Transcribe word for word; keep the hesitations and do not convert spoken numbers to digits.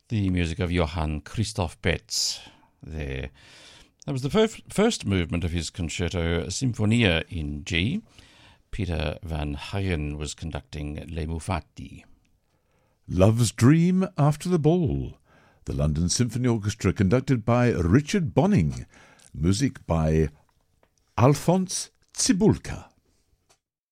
The music of Johann Christoph Betz there. That was the fir- first movement of his concerto Sinfonia in G. Peter van Hagen was conducting Le Mufati. Love's Dream After the Ball. The London Symphony Orchestra conducted by Richard Bonning. Music by Alphonse Cibulka.